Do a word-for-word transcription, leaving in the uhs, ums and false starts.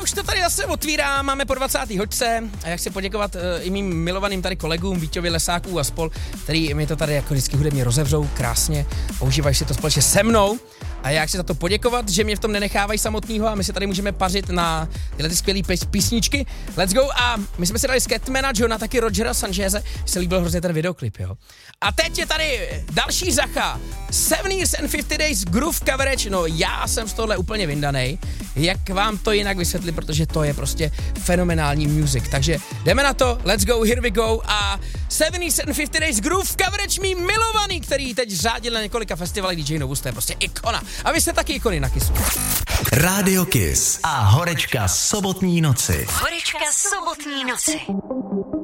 už to tady zase otvírá, máme po dvacáté hoďce a já chci poděkovat uh, i mým milovaným tady kolegům Víťovi Lesáků a spol, který mi to tady jako vždycky hudebně rozevřou krásně, používají si to společně se mnou a já chci za to poděkovat, že mě v tom nenechávají samotného a my si tady můžeme pařit na tyhle ty skvělý pís- písničky. Let's go a my jsme si dali Scatmana, Johna, taky Rogera Sancheze, se líbil hrozně ten videoklip, jo. A teď je tady další Zacha, Seven Years and fifty Days Groove Coverage, no já jsem z tohle úplně vyndanej, jak vám to jinak vysvětlit, protože to je prostě fenomenální music, takže jdeme na to, let's go, here we go a Seven Years and fifty Days Groove Coverage, mý milovaný, který teď řádil na několika festivalech D J Novus, to je prostě ikona a vy jste taky ikony na Kissu. Rádio Kiss a horečka sobotní noci. Horečka sobotní noci.